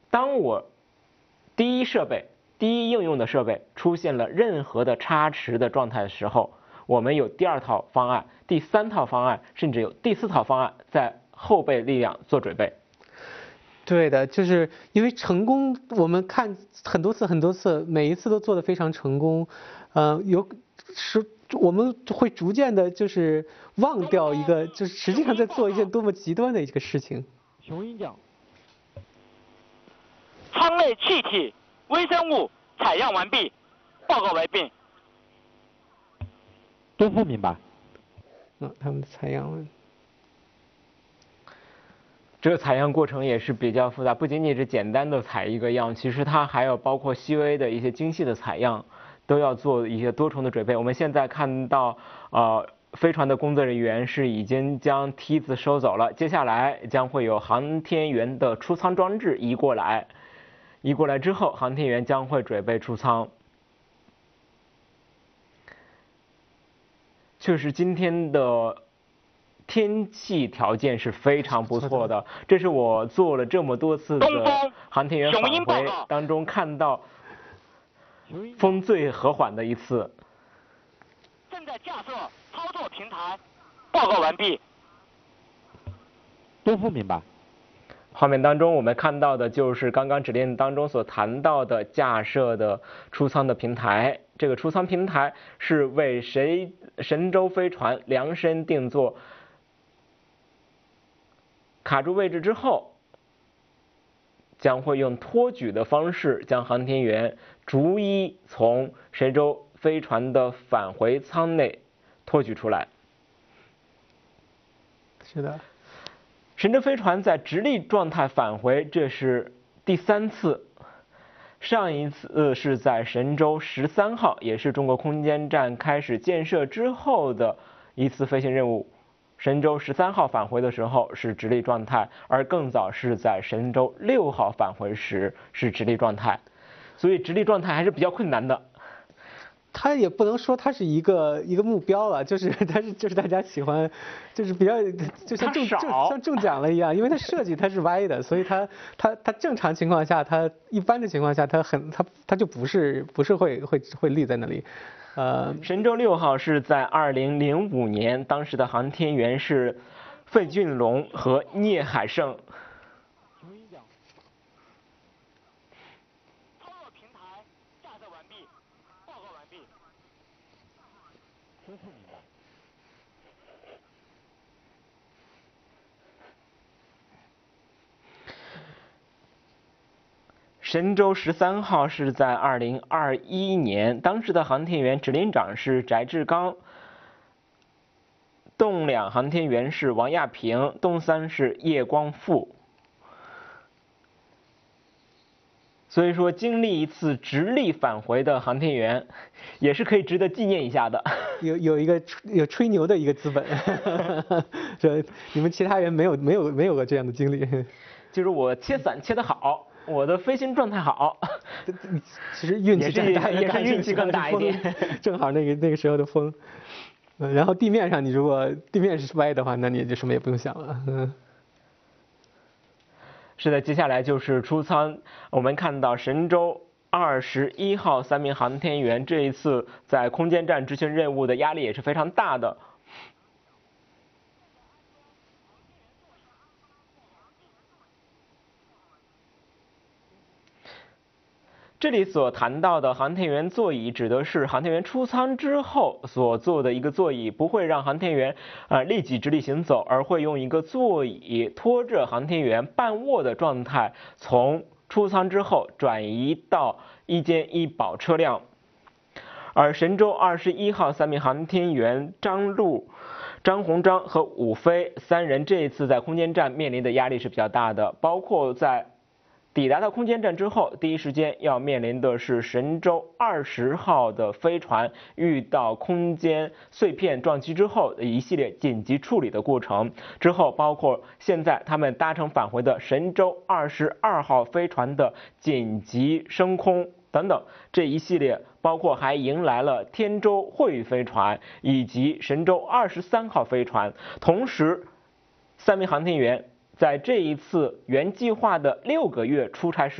当我第一应用的设备出现了任何的差池的状态的时候，我们有第2套方案、第3套方案，甚至有第4套方案在后备力量做准备。 对的，就是因为成功，我们看很多次，每一次都做得非常成功，我们会逐渐的就是忘掉一个，就是实际上在做一件多么极端的一个事情。 雄鹰奖。舱内气体、微生物采样完毕，报告完毕。多复明白。 他们采样了。 这个采样过程也是比较复杂，不仅仅是简单的采一个样，其实它还有包括细微的一些精细的采样，都要做一些多重的准备。我们现在看到，飞船的工作人员是已经将梯子收走了，接下来将会有航天员的出舱装置移过来之后，航天员将会准备出舱。确实，今天的天气条件是非常不错的，这是我做了这么多次的航天员返回当中看到风最和缓的一次。 正在架设操作平台，报告完毕。多复明白。 画面当中我们看到的就是刚刚指令当中所谈到的架设的出舱的平台。这个出舱平台是为神舟飞船量身定做，卡住位置之后，将会用托举的方式将航天员逐一从神舟飞船的返回舱内托举出来。 是的。 神舟飞船在直立状态返回，这是第3次。上一次是在神舟13号，也是中国空间站开始建设之后的一次飞行任务。神舟13号返回的时候是直立状态，而更早是在神舟6号返回时是直立状态，所以直立状态还是比较困难的。 它也不能说它是一个目标了，就是大家喜欢，就是比较就像中奖了一样，因为它设计它是歪的，所以它正常情况下，它一般的情况下，它就不是会立在那里。 神舟6号是在2005年，当时的航天员是费俊龙和聂海胜。 操作平台架设完毕，报告完毕。多复明白。 神舟13号是在2021年，当时的航天员指令长是翟志刚，动2航天员是王亚平，动3是叶光富。所以说，经历一次直立返回的航天员，也是可以值得纪念一下的。 有吹牛的一个资本，这你们其他人没有过这样的经历。 就是我切伞切得好，我的飞行状态好。 其实运气也是运气更大一点， 正好那个时候的风。然后地面上，你如果地面是歪的话，那你就什么也不用想了。 是的，接下来就是出舱。我们看到神舟21号3名航天员这一次在空间站执行任务的压力也是非常大的。这里所谈到的航天员座椅，指的是航天员出舱之后所做的一个座椅，不会让航天员立即直立行走，而会用一个座椅拖着航天员半卧的状态，从出舱之后转移到1间1保车辆。而神舟21号3名航天员张陆、张鸿章和伍飞3人这一次在空间站面临的压力是比较大的，包括在抵达到空间站之后，第一时间要面临的是神舟20号的飞船遇到空间碎片撞击之后的一系列紧急处理的过程。之后包括现在他们搭乘返回的神舟22号飞船的紧急升空等等，这一系列包括还迎来了天舟惠宇飞船以及神舟23号飞船。同时，3名航天员在这一次原计划的6个月出差时